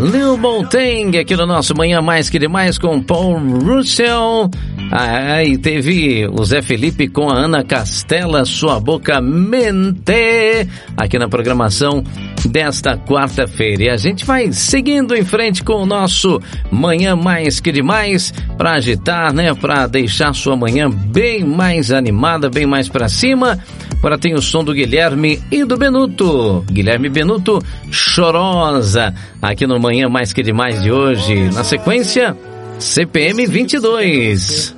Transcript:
Lil Boateng aqui no nosso Manhã Mais Que Demais com Paul Russell. E teve o Zé Felipe com a Ana Castela, Sua Boca Mente, aqui na programação desta quarta-feira. E a gente vai seguindo em frente com o nosso Manhã Mais Que Demais, para agitar, né, para deixar sua manhã bem mais animada, bem mais para cima. Agora tem o som do Guilherme e do Benuto. Guilherme Benuto, Chorosa, aqui no Manhã Mais Que Demais de hoje. Na sequência, CPM 22.